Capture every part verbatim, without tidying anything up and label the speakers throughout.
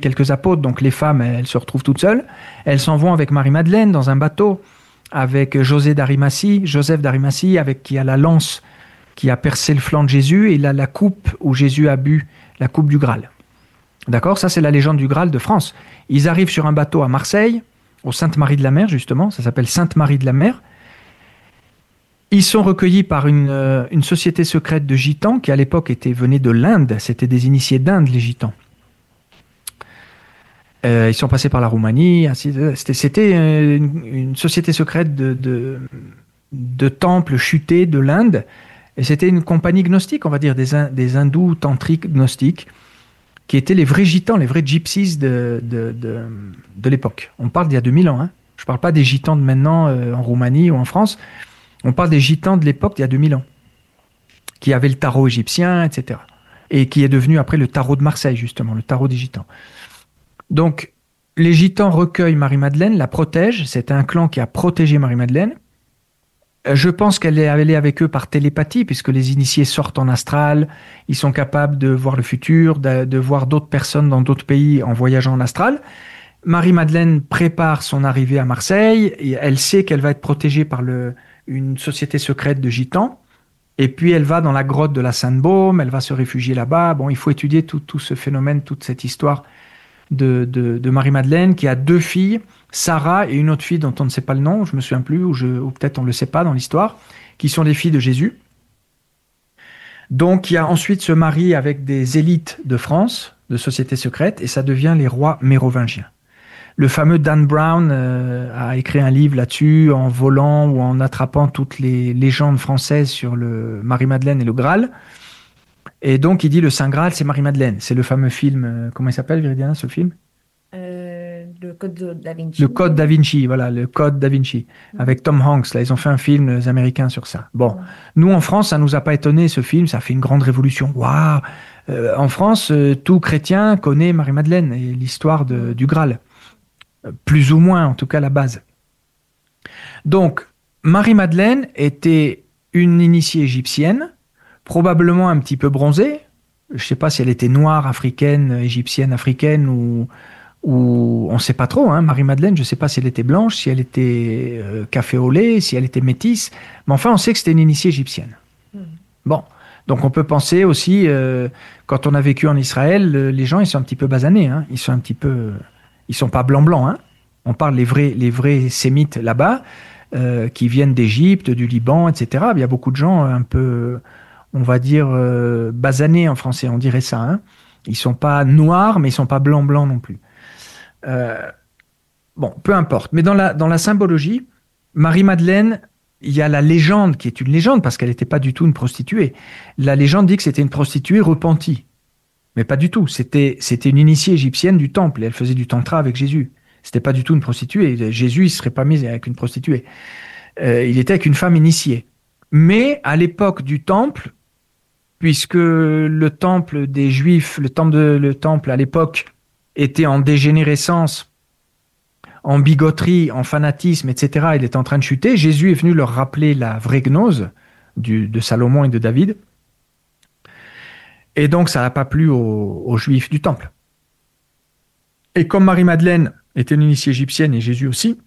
Speaker 1: quelques apôtres, donc les femmes, elles se retrouvent toutes seules. Elles s'en vont avec Marie-Madeleine dans un bateau, avec José d'Arimathie, Joseph d'Arimathie, avec qui a la lance qui a percé le flanc de Jésus, et il a la coupe où Jésus a bu, la coupe du Graal. D'accord ? Ça, c'est la légende du Graal de France. Ils arrivent sur un bateau à Marseille, au Sainte-Marie de la Mer, justement, ça s'appelle Sainte-Marie de la Mer. Ils sont recueillis par une, euh, une société secrète de gitans qui, à l'époque, était, venait de l'Inde. C'était des initiés d'Inde, les gitans. Euh, ils sont passés par la Roumanie. Ainsi, c'était c'était une, une société secrète de, de, de temples chutés de l'Inde. Et c'était une compagnie gnostique, on va dire, des, des hindous tantriques gnostiques, qui étaient les vrais gitans, les vrais gypsies de, de, de, de l'époque. On parle d'il y a deux mille ans. Hein. Je ne parle pas des gitans de maintenant euh, en Roumanie ou en France. On parle des gitans de l'époque d'il y a deux mille ans, qui avaient le tarot égyptien, et cetera. Et qui est devenu après le tarot de Marseille, justement, le tarot des gitans. Donc, les gitans recueillent Marie-Madeleine, la protègent. C'était un clan qui a protégé Marie-Madeleine. Je pense qu'elle est allée avec eux par télépathie, puisque les initiés sortent en astral, ils sont capables de voir le futur, de, de voir d'autres personnes dans d'autres pays en voyageant en astral. Marie-Madeleine prépare son arrivée à Marseille, et elle sait qu'elle va être protégée par le, une société secrète de gitans, et puis elle va dans la grotte de la Sainte-Baume, elle va se réfugier là-bas. Bon, il faut étudier tout, tout ce phénomène, toute cette histoire de, de, de Marie-Madeleine, qui a deux filles, Sarah et une autre fille dont on ne sait pas le nom, je ne me souviens plus, ou, je, ou peut-être on ne le sait pas dans l'histoire, qui sont les filles de Jésus. Donc, il y a ensuite ce mari avec des élites de France, de sociétés secrètes, et ça devient les rois mérovingiens. Le fameux Dan Brown euh, a écrit un livre là-dessus, en volant ou en attrapant toutes les légendes françaises sur le Marie-Madeleine et le Graal. Et donc, il dit le Saint Graal, c'est Marie-Madeleine. C'est le fameux film, euh, comment il s'appelle, Viridiana, ce film ?
Speaker 2: Euh, le Code de Da Vinci.
Speaker 1: Le Code Da Vinci, voilà, le Code Da Vinci, mmh. avec Tom Hanks. Là, ils ont fait un film, les Américains, sur ça. Bon, mmh. nous, en France, ça nous a pas étonné, ce film, ça a fait une grande révolution. Waouh euh, En France, euh, tout chrétien connaît Marie-Madeleine et l'histoire de, du Graal. Euh, plus ou moins, en tout cas, la base. Donc, Marie-Madeleine était une initiée égyptienne, probablement un petit peu bronzée. Je sais pas si elle était noire, africaine, égyptienne, africaine, ou... ou on ne sait pas trop, hein, Marie-Madeleine, je ne sais pas si elle était blanche, si elle était euh, café au lait, si elle était métisse, mais enfin on sait que c'était une initiée égyptienne. Mmh. Bon, donc on peut penser aussi, euh, quand on a vécu en Israël, euh, les gens ils sont un petit peu basanés, hein, ils sont un petit peu, ils sont pas blancs-blancs, hein. On parle les vrais, les vrais sémites là-bas, euh, qui viennent d'Égypte, du Liban, et cetera. Il y a beaucoup de gens un peu, on va dire, euh, basanés en français, on dirait ça, hein. Ils sont pas noirs, mais ils sont pas blancs-blancs non plus. Euh, bon, peu importe. Mais dans la, dans la symbologie, Marie-Madeleine, il y a la légende qui est une légende parce qu'elle n'était pas du tout une prostituée. La légende dit que c'était une prostituée repentie. Mais pas du tout. C'était, c'était une initiée égyptienne du temple et elle faisait du tantra avec Jésus. C'était pas du tout une prostituée. Jésus, il ne serait pas mis avec une prostituée. Euh, il était avec une femme initiée. Mais à l'époque du temple, puisque le temple des Juifs, le temple, de, le temple à l'époque, était en dégénérescence, en bigoterie, en fanatisme, et cetera. Il était en train de chuter. Jésus est venu leur rappeler la vraie gnose du, de Salomon et de David. Et donc, ça n'a pas plu aux, aux Juifs du temple. Et comme Marie-Madeleine était une initiée égyptienne et Jésus aussi,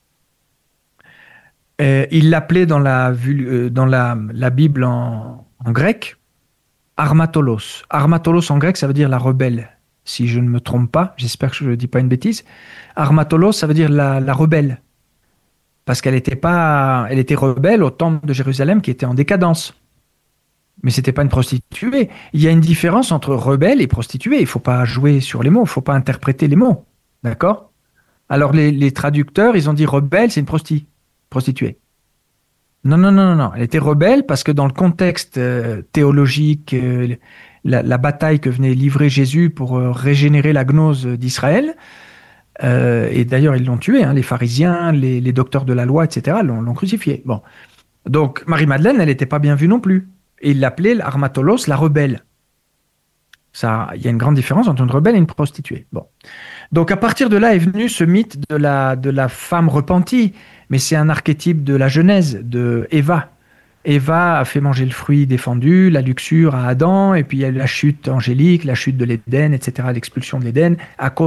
Speaker 1: euh, il l'appelait dans la, dans la, la Bible en, en grec Armatolos. Armatolos en grec, ça veut dire la rebelle. Si je ne me trompe pas, j'espère que je ne dis pas une bêtise. Armatolos, ça veut dire la, la rebelle. Parce qu'elle était pas, elle était rebelle au temple de Jérusalem qui était en décadence. Mais c'était pas une prostituée. Il y a une différence entre rebelle et prostituée. Il faut pas jouer sur les mots, il faut pas interpréter les mots. D'accord ? Alors les, les traducteurs, ils ont dit rebelle, c'est une prosti, prostituée. Non, non, non, non, non. Elle était rebelle parce que dans le contexte euh, théologique, euh, la, la bataille que venait livrer Jésus pour euh, régénérer la gnose d'Israël, euh, et d'ailleurs ils l'ont tué, hein, les pharisiens, les, les docteurs de la loi, et cetera, l'ont, l'ont crucifié. Bon. Donc Marie-Madeleine, elle n'était pas bien vue non plus. Et il l'appelait l'Armatolos, la rebelle. Ça, il y a une grande différence entre une rebelle et une prostituée. Bon. Donc à partir de là est venu ce mythe de la, de la femme repentie, mais c'est un archétype de la Genèse, de Éva. Éva a fait manger le fruit défendu, la luxure à Adam, et puis il y a eu la chute angélique, la chute de l'Éden, et cetera, l'expulsion de l'Éden, à cause